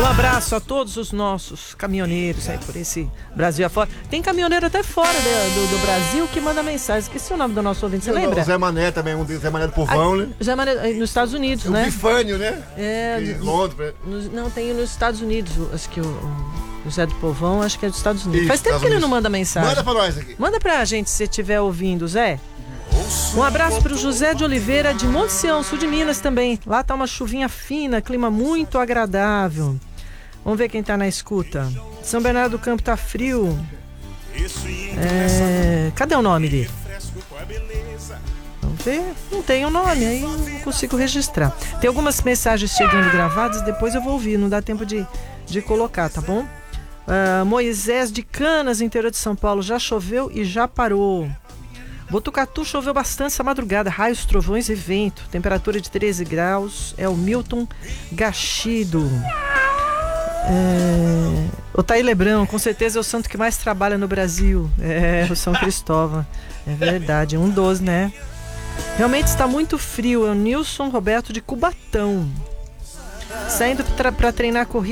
abraço a todos os nossos caminhoneiros aí por esse Brasil afora. Tem caminhoneiro até fora do Brasil que manda mensagem. Esqueci o nome do nosso ouvinte, você lembra? O Zé Mané também, Zé Mané do Povão, né? Zé Mané, nos Estados Unidos, o né? O Bifânio, né? Londres. Não, tem nos Estados Unidos, acho que o Zé do Povão, acho que é dos Estados Unidos. Isso, faz tempo que ele não manda mensagem. Manda pra nós aqui. Manda pra gente se você estiver ouvindo, Zé. Um abraço pro José de Oliveira de Monte Sião, sul de Minas também. Lá tá uma chuvinha fina, clima muito agradável. Vamos ver quem tá na escuta. São Bernardo do Campo tá frio. Cadê o nome dele? Vamos ver. Não tem o nome, aí não consigo registrar. Tem algumas mensagens chegando gravadas, depois eu vou ouvir, não dá tempo de colocar, tá bom? Moisés de Canas, interior de São Paulo, já choveu e já parou. Botucatu choveu bastante essa madrugada, raios, trovões e vento. Temperatura de 13 graus. É o Milton Gachido. O Taí Lebrão, com certeza é o santo que mais trabalha no Brasil. O São Cristóvão. É verdade, 1,12, né? Realmente está muito frio. É o Nilson Roberto de Cubatão. Saindo para treinar corrida.